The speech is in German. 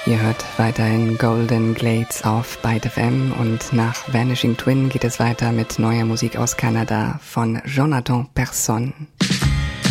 Ihr hört weiterhin Golden Glades auf Byte FM und nach Vanishing Twin geht es weiter mit neuer Musik aus Kanada von Jonathan Persson.